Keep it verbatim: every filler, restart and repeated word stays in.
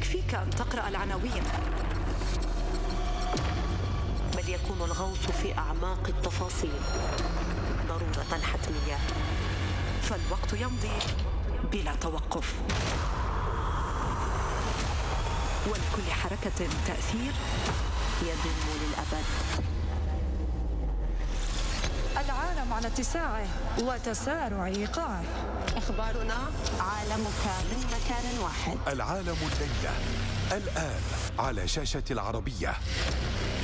يكفيك أن تقرأ العناوين. بل يكون الغوص في أعماق التفاصيل ضرورة حتمية. فالوقت يمضي بلا توقف، ولكل حركة تأثير يدوم للأبد. العالم على اتساعه وتسارع إيقاعه. أخبارنا عالمك من مكان واحد. العالم الليلة الآن على شاشة العربية.